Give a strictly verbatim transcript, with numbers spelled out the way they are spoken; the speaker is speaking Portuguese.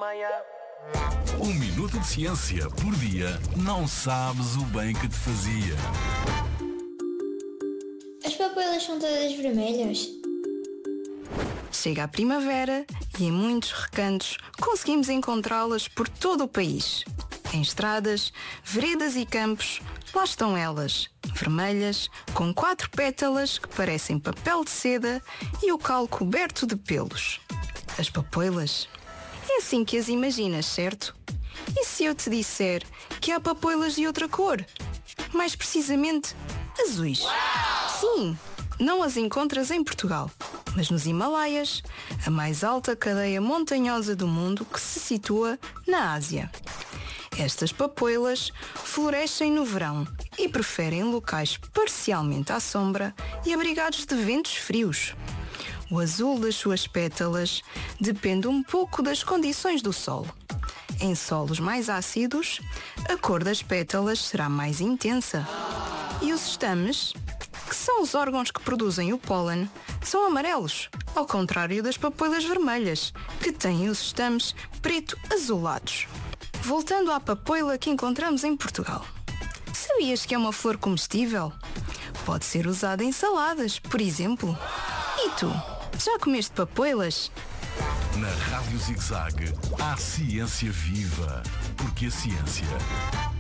Um minuto de ciência por dia não sabes o bem que te fazia. As papoilas são todas vermelhas? Chega a primavera e em muitos recantos conseguimos encontrá-las por todo o país. Em estradas, veredas e campos, lá estão elas, vermelhas, com quatro pétalas que parecem papel de seda e o calo coberto de pelos. As papoilas. É assim que as imaginas, certo? E se eu te disser que há papoilas de outra cor? Mais precisamente, azuis. Sim, não as encontras em Portugal, mas nos Himalaias, a mais alta cadeia montanhosa do mundo que se situa na Ásia. Estas papoilas florescem no verão e preferem locais parcialmente à sombra e abrigados de ventos frios. O azul das suas pétalas depende um pouco das condições do solo. Em solos mais ácidos, a cor das pétalas será mais intensa. E os estames, que são os órgãos que produzem o pólen, são amarelos, ao contrário das papoilas vermelhas, que têm os estames preto-azulados. Voltando à papoila que encontramos em Portugal. Sabias que é uma flor comestível? Pode ser usada em saladas, por exemplo. E tu, já comeste papoilas? Na Rádio Zig-Zag há ciência viva, porque a ciência